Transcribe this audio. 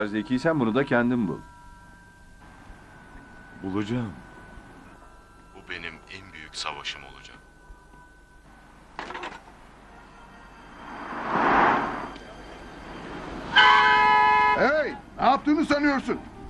Zekiysen bunu da kendin bul. Bulacağım. Bu benim en büyük savaşım olacak. Hey, ne yaptığını sanıyorsun?